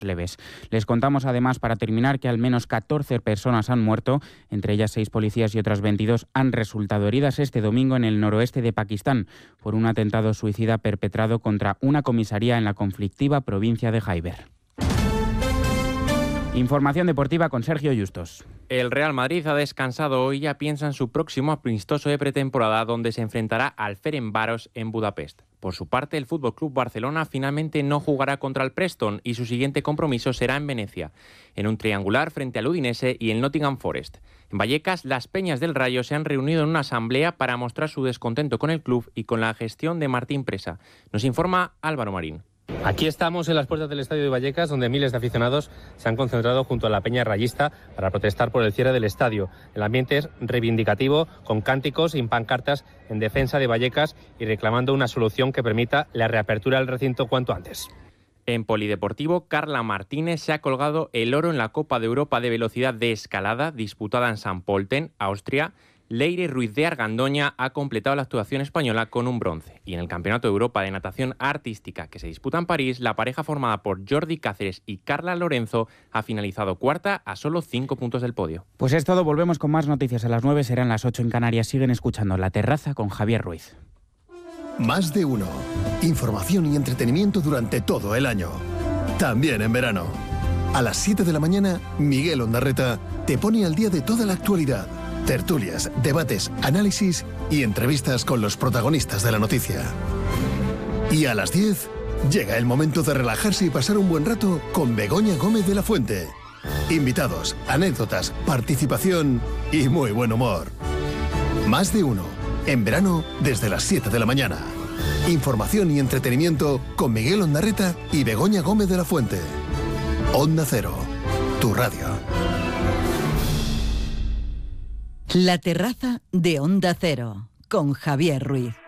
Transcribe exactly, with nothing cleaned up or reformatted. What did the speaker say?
leves. Les contamos además, para terminar, que al menos catorce personas han muerto, entre ellas seis policías y otras veintidós han resultado heridas este domingo en el noroeste de Pakistán por un atentado suicida perpetrado contra una comisaría en la conflictiva provincia de Khyber. Información deportiva con Sergio Justos. El Real Madrid ha descansado hoy y ya piensa en su próximo amistoso de pretemporada, donde se enfrentará al Ferencváros en Budapest. Por su parte, el F C Barcelona finalmente no jugará contra el Preston y su siguiente compromiso será en Venecia, en un triangular frente al Udinese y el Nottingham Forest. En Vallecas, las Peñas del Rayo se han reunido en una asamblea para mostrar su descontento con el club y con la gestión de Martín Presa. Nos informa Álvaro Marín. Aquí estamos en las puertas del estadio de Vallecas, donde miles de aficionados se han concentrado junto a la Peña Rayista para protestar por el cierre del estadio. El ambiente es reivindicativo, con cánticos y pancartas en defensa de Vallecas y reclamando una solución que permita la reapertura del recinto cuanto antes. En polideportivo, Carla Martínez se ha colgado el oro en la Copa de Europa de Velocidad de Escalada, disputada en San Pölten, Austria. Leire Ruiz de Argandoña ha completado la actuación española con un bronce. Y en el Campeonato de Europa de Natación Artística, que se disputa en París, la pareja formada por Jordi Cáceres y Carla Lorenzo ha finalizado cuarta a solo cinco puntos del podio. Pues es todo, volvemos con más noticias a las nueve, serán las ocho en Canarias. Siguen escuchando La Terraza con Javier Ruiz. Más de uno. Información y entretenimiento durante todo el año. También en verano. A las siete de la mañana, Miguel Ondarreta te pone al día de toda la actualidad. Tertulias, debates, análisis y entrevistas con los protagonistas de la noticia. Y a las diez, llega el momento de relajarse y pasar un buen rato con Begoña Gómez de la Fuente. Invitados, anécdotas, participación y muy buen humor. Más de uno. En verano, desde las siete de la mañana. Información y entretenimiento con Miguel Ondarreta y Begoña Gómez de la Fuente. Onda Cero, tu radio. La Terraza de Onda Cero, con Javier Ruiz.